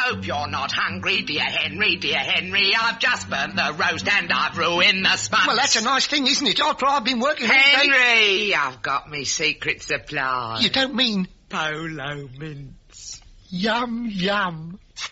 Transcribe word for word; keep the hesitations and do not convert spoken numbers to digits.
hope you're not hungry, dear Henry, dear Henry. I've just burnt the roast and I've ruined the spuds. Well, that's a nice thing, isn't it? After I've been working all day... Henry, I've got me secret supply. You don't mean... Polo mints. Yum, yum.